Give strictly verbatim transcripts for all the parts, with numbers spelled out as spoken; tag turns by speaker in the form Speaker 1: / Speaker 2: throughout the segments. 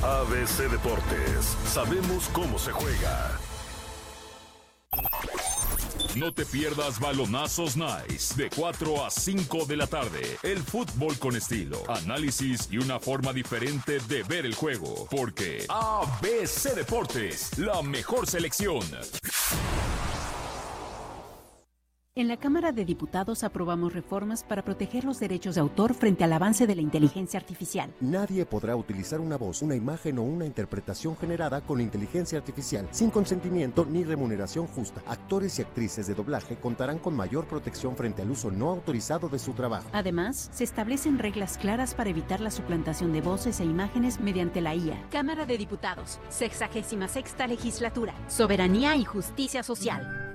Speaker 1: A B C Deportes, sabemos cómo se juega. No te pierdas Balonazos Nice, de cuatro a cinco de la tarde. El fútbol con estilo, análisis y una forma diferente de ver el juego. Porque A B C Deportes, la mejor selección.
Speaker 2: En la Cámara de Diputados aprobamos reformas para proteger los derechos de autor frente al avance de la inteligencia artificial.
Speaker 3: Nadie podrá utilizar una voz, una imagen o una interpretación generada con inteligencia artificial sin consentimiento ni remuneración justa. Actores y actrices de doblaje contarán con mayor protección frente al uso no autorizado de su trabajo.
Speaker 2: Además, se establecen reglas claras para evitar la suplantación de voces e imágenes mediante la I A. Cámara de Diputados, sexagésima sexta legislatura. Soberanía y justicia social.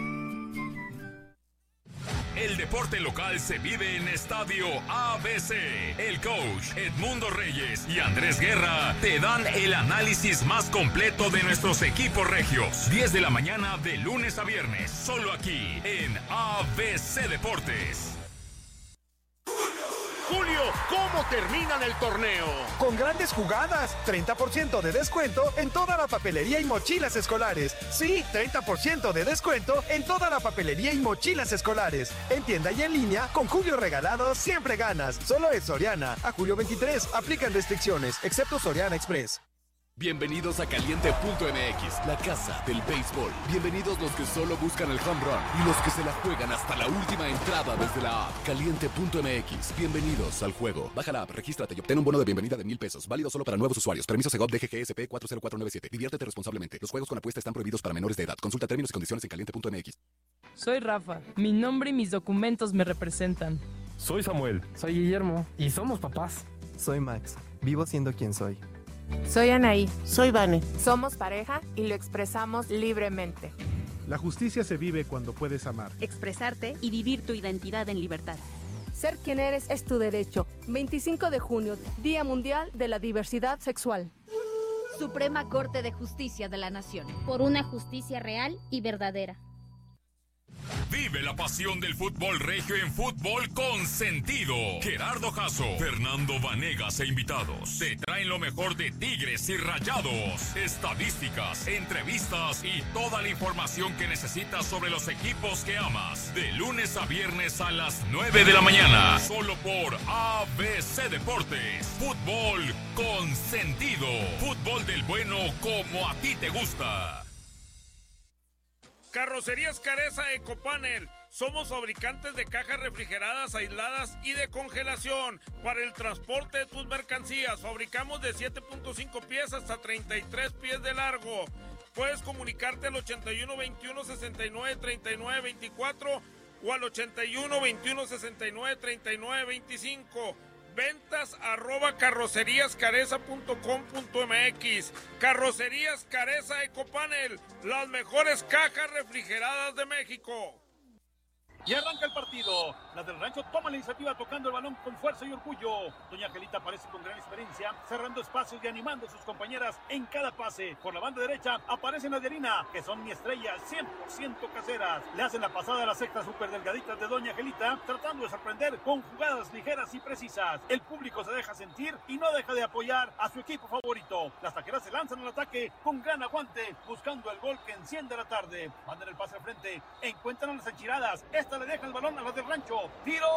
Speaker 1: El deporte local se vive en Estadio A B C. El coach Edmundo Reyes y Andrés Guerra te dan el análisis más completo de nuestros equipos regios. diez de la mañana de lunes a viernes, solo aquí en A B C Deportes.
Speaker 4: Julio, ¿cómo terminan el torneo?
Speaker 5: Con grandes jugadas, treinta por ciento de descuento en toda la papelería y mochilas escolares. Sí, treinta por ciento de descuento en toda la papelería y mochilas escolares. En tienda y en línea, con Julio regalado siempre ganas. Solo es Soriana. A julio veintitrés, aplican restricciones, excepto Soriana Express.
Speaker 6: Bienvenidos a Caliente punto M X, la casa del béisbol. Bienvenidos los que solo buscan el home run y los que se la juegan hasta la última entrada desde la app. Caliente punto M X, bienvenidos al juego. Baja la app, regístrate y obtén un bono de bienvenida de mil pesos. Válido solo para nuevos usuarios. Permiso Segov D G G S P cuatro cero cuatro nueve siete. Diviértete responsablemente. Los juegos con apuesta están prohibidos para menores de edad. Consulta términos y condiciones en Caliente punto M X.
Speaker 7: Soy Rafa. Mi nombre y mis documentos me representan.
Speaker 8: Soy Samuel.
Speaker 9: Soy Guillermo.
Speaker 8: Y somos papás.
Speaker 9: Soy Max. Vivo siendo quien soy.
Speaker 10: Soy Anaí.
Speaker 11: Soy Vane.
Speaker 10: Somos pareja y lo expresamos libremente.
Speaker 12: La justicia se vive cuando puedes amar,
Speaker 2: expresarte y vivir tu identidad en libertad.
Speaker 13: Ser quien eres es tu derecho. veinticinco de junio, Día Mundial de la Diversidad Sexual.
Speaker 14: Suprema Corte de Justicia de la Nación.
Speaker 15: Por una justicia real y verdadera.
Speaker 1: Vive la pasión del fútbol regio en Fútbol con Sentido. Gerardo Jasso, Fernando Vanegas e invitados te traen lo mejor de Tigres y Rayados, estadísticas, entrevistas y toda la información que necesitas sobre los equipos que amas. De lunes a viernes a las nueve de la mañana, solo por A B C Deportes. Fútbol con Sentido. Fútbol del bueno como a ti te gusta.
Speaker 16: Carrocerías Careza Ecopanel. Somos fabricantes de cajas refrigeradas, aisladas y de congelación para el transporte de tus mercancías. Fabricamos de siete punto cinco pies hasta treinta y tres pies de largo. Puedes comunicarte al ochenta y uno veintiuno sesenta y nueve treinta y nueve veinticuatro o al ochenta y uno veintiuno sesenta y nueve treinta y nueve veinticinco. Ventas arroba carrocerías careza punto com punto m x. Carrocerías Careza Ecopanel, las mejores cajas refrigeradas de México.
Speaker 17: Y arranca el partido. Las del Rancho toman la iniciativa tocando el balón con fuerza y orgullo. Doña Angelita aparece con gran experiencia, cerrando espacios y animando a sus compañeras en cada pase. Por la banda derecha aparecen las de Harina, que son mi estrella, cien por ciento caseras. Le hacen la pasada a las sextas super delgaditas de Doña Angelita, tratando de sorprender con jugadas ligeras y precisas. El público se deja sentir y no deja de apoyar a su equipo favorito. Las taqueras se lanzan al ataque con gran aguante, buscando el gol que enciende la tarde. Mandan el pase al frente, encuentran a las enchiladas. Esta le deja el balón a las del Rancho. ¡Tiro!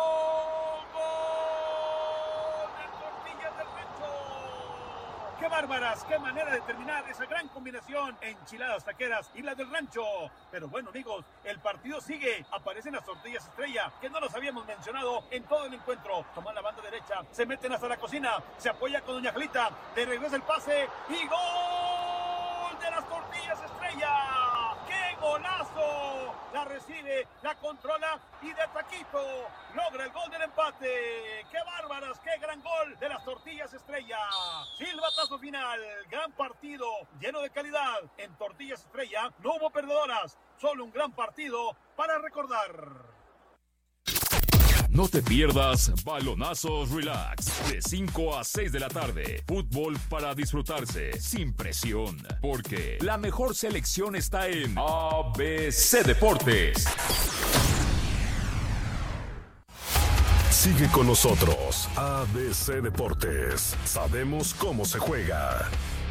Speaker 17: ¡Gol! ¡En tortillas del Rancho! ¡Qué bárbaras! ¡Qué manera de terminar esa gran combinación! Enchiladas taqueras y las del Rancho. Pero bueno, amigos, el partido sigue. Aparecen las tortillas estrella, que no los habíamos mencionado en todo el encuentro. Toman la banda derecha, se meten hasta la cocina, se apoya con Doña Angelita, le regresa el pase y ¡gol de las tortillas estrella! ¡Qué golazo! La recibe, la controla y de taquito logra el gol del empate. ¡Qué bárbaras! ¡Qué gran gol de las tortillas estrella! Silbatazo final, gran partido, lleno de calidad. En Tortillas Estrella no hubo perdedoras, solo un gran partido para recordar.
Speaker 1: No te pierdas Balonazos Relax, de cinco a seis de la tarde. Fútbol para disfrutarse, sin presión. Porque la mejor selección está en A B C Deportes.
Speaker 8: Sigue con nosotros, A B C Deportes. Sabemos cómo se juega.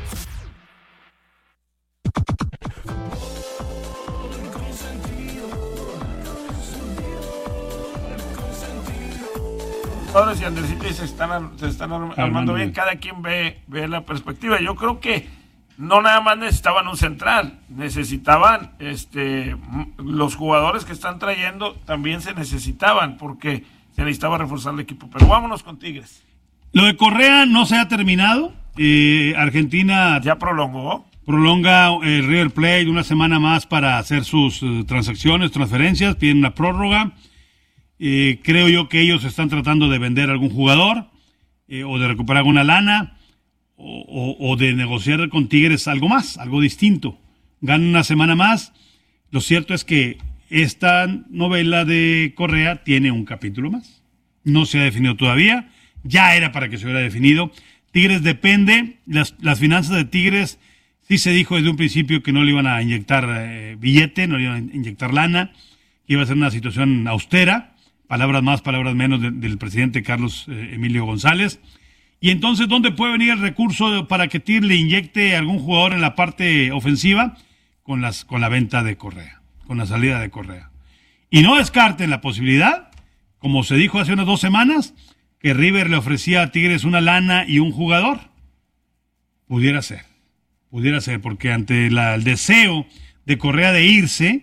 Speaker 16: Ahora si Andresito se están, se están armando, armando bien, cada quien ve, ve la perspectiva. Yo creo que no nada más necesitaban un central, necesitaban este los jugadores que están trayendo también se necesitaban porque se necesitaba reforzar el equipo. Pero vámonos con Tigres.
Speaker 11: Lo de Correa no se ha terminado. Eh, Argentina
Speaker 16: ya prolongó.
Speaker 11: Prolonga el eh, River Plate una semana más para hacer sus uh, transacciones, transferencias, piden una prórroga. Eh, creo yo que ellos están tratando de vender a algún jugador eh, o de recuperar alguna lana o, o, o de negociar con Tigres algo más, algo distinto. Ganan una semana más. Lo cierto es que esta novela de Correa tiene un capítulo más. No se ha definido todavía. Ya era para que se hubiera definido. Tigres depende. Las, las finanzas de Tigres, sí se dijo desde un principio que no le iban a inyectar eh, billete, no le iban a inyectar lana, que iba a ser una situación austera. Palabras más, palabras menos de, del presidente Carlos eh, Emilio González. Y entonces, ¿dónde puede venir el recurso para que Tigres le inyecte a algún jugador en la parte ofensiva? Con, las, con la venta de Correa, con la salida de Correa. Y no descarten la posibilidad, como se dijo hace unas dos semanas, que River le ofrecía a Tigres una lana y un jugador. Pudiera ser, pudiera ser, porque ante la, el deseo de Correa de irse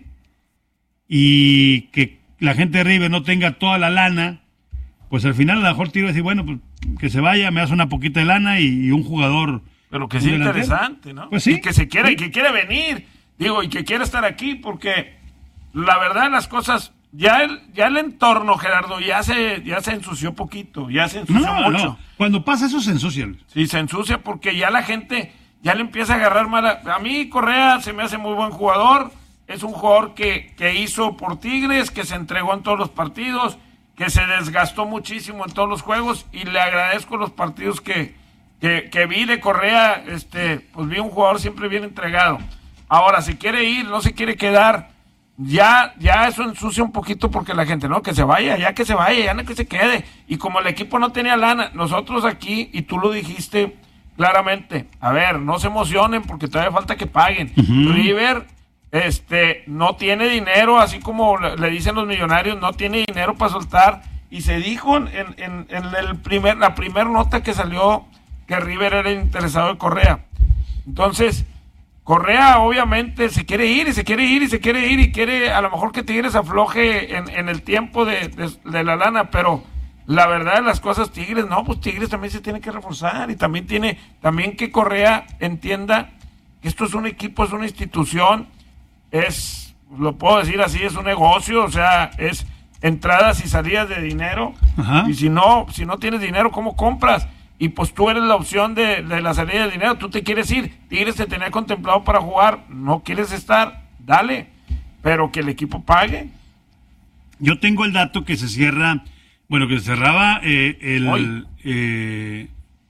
Speaker 11: y que la gente de River no tenga toda la lana, pues al final a lo mejor Tigres dice, bueno, pues que se vaya, me hace una poquita de lana y, y un jugador.
Speaker 16: Pero que sí interesante, ¿no?
Speaker 11: Pues sí.
Speaker 16: Y que se quiere,
Speaker 11: sí.
Speaker 16: y que quiere venir, digo, y que quiere estar aquí, porque la verdad las cosas, ya el, ya el entorno, Gerardo, ya se, ya se ensució poquito, ya se ensució
Speaker 11: no,
Speaker 16: mucho.
Speaker 11: No. Cuando pasa eso se ensucia.
Speaker 16: Sí, se ensucia porque ya la gente, ya le empieza a agarrar mala. A mí Correa se me hace muy buen jugador. Es un jugador que, que hizo por Tigres, que se entregó en todos los partidos, que se desgastó muchísimo en todos los juegos y le agradezco los partidos que, que, que vi de Correa, este, pues vi un jugador siempre bien entregado. Ahora, si quiere ir, no se quiere quedar, ya, ya eso ensucia un poquito porque la gente, no, que se vaya, ya que se vaya, ya no que se quede. Y como el equipo no tenía lana, nosotros aquí, y tú lo dijiste claramente, a ver, no se emocionen porque todavía falta que paguen. Uh-huh. River... Este, no tiene dinero, así como le, le dicen los millonarios, no tiene dinero para soltar, y se dijo en, en, en el primer, la primera nota que salió que River era interesado en Correa. Entonces, Correa obviamente se quiere ir, y se quiere ir, y se quiere ir, y quiere a lo mejor que Tigres afloje en, en el tiempo de, de, de la lana, pero la verdad de las cosas, Tigres, no, pues Tigres también se tiene que reforzar, y también tiene, también que Correa entienda que esto es un equipo, es una institución, es, lo puedo decir así, es un negocio, o sea, es entradas y salidas de dinero. Ajá. Y si no, si no tienes dinero, ¿cómo compras? Y pues tú eres la opción de, de la salida de dinero, tú te quieres ir, Tigres te tenía contemplado para jugar, no quieres estar, dale, pero que el equipo pague.
Speaker 11: Yo tengo el dato que se cierra, bueno, que se cerraba eh, el eh,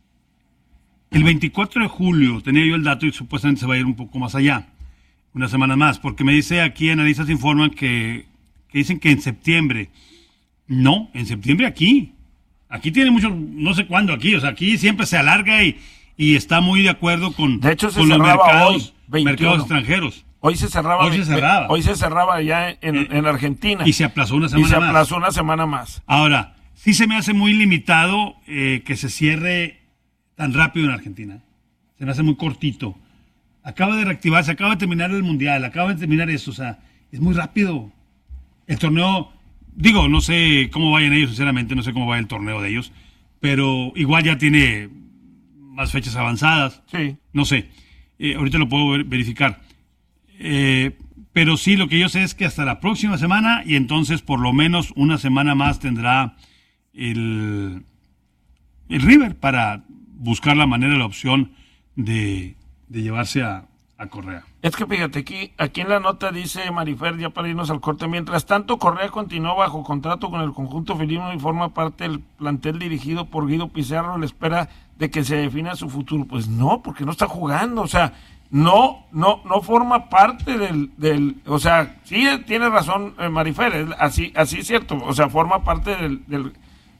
Speaker 11: el veinticuatro de julio, tenía yo el dato y supuestamente se va a ir un poco más allá. Una semana más, porque me dice aquí, analistas informan que, que dicen que en septiembre. No, en septiembre aquí. Aquí tiene mucho, no sé cuándo aquí, o sea, aquí siempre se alarga y, y está muy de acuerdo con,
Speaker 16: de hecho, se
Speaker 11: con los mercados,
Speaker 16: hoy,
Speaker 11: mercados extranjeros.
Speaker 16: Hoy se cerraba.
Speaker 11: Hoy se cerraba.
Speaker 16: Hoy se cerraba ya en, eh, en Argentina.
Speaker 11: Y se aplazó una semana más.
Speaker 16: Y se aplazó más. una semana más.
Speaker 11: Ahora, sí se me hace muy limitado eh, que se cierre tan rápido en Argentina. Se me hace muy cortito. Acaba de reactivarse, acaba de terminar el Mundial, acaba de terminar eso, o sea, es muy rápido. El torneo, digo, no sé cómo vayan ellos, sinceramente, no sé cómo va el torneo de ellos, pero igual ya tiene más fechas avanzadas.
Speaker 16: Sí.
Speaker 11: No sé, eh, ahorita lo puedo ver, verificar. Eh, pero sí, lo que yo sé es que hasta la próxima semana, y entonces por lo menos una semana más tendrá el, el River para buscar la manera, la opción de... de llevarse a, a Correa.
Speaker 16: Es que fíjate, aquí, aquí en la nota dice Marifer, ya para irnos al corte, mientras tanto Correa continuó bajo contrato con el conjunto felino y forma parte del plantel dirigido por Guido Pizarro a la espera de que se defina su futuro. Pues no, porque no está jugando, o sea, no, no, no forma parte del, del o sea, sí tiene razón eh, Marifer, así, así es cierto, o sea, forma parte del, del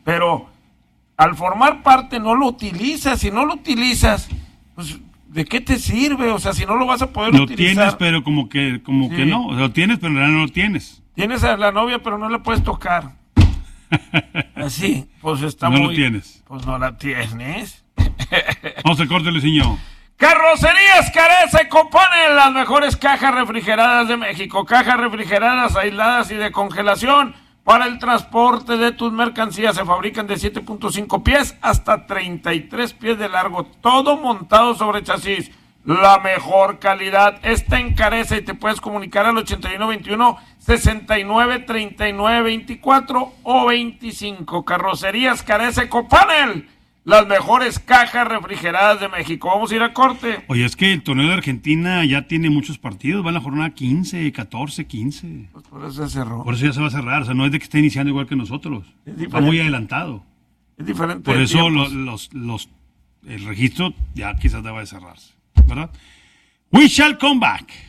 Speaker 18: pero al formar parte no lo utilizas. Si no lo utilizas, pues ¿de qué te sirve? O sea, si no lo vas a poder
Speaker 11: lo
Speaker 18: utilizar.
Speaker 11: Lo tienes, pero como que como sí. que no. O sea, lo tienes, pero en realidad no lo tienes.
Speaker 18: Tienes a la novia, pero no le puedes tocar. Así, pues está
Speaker 11: no
Speaker 18: muy...
Speaker 11: No lo tienes.
Speaker 18: Pues no la tienes.
Speaker 11: Vamos a corte, Luisinho.
Speaker 18: Carrocerías Carece Copane, las mejores cajas refrigeradas de México. Cajas refrigeradas, aisladas y de congelación para el transporte de tus mercancías. Se fabrican de siete punto cinco pies hasta treinta y tres pies de largo. Todo montado sobre chasis. La mejor calidad. Esta encarece y te puedes comunicar al ochenta y uno veintiuno, sesenta y nueve, treinta y nueve, veinticuatro o veinticinco. Carrocerías Carece Copanel, las mejores cajas refrigeradas de México. Vamos a ir a corte.
Speaker 11: Oye, es que el torneo de Argentina ya tiene muchos partidos. Va en la jornada quince, catorce, quince.
Speaker 18: Pues por eso se cerró.
Speaker 11: Por eso ya se va a cerrar. O sea, no es de que esté iniciando igual que nosotros. Está muy adelantado.
Speaker 18: Es diferente.
Speaker 11: Por eso los, los, los, el registro ya quizás deba de cerrarse, ¿verdad? We shall come back.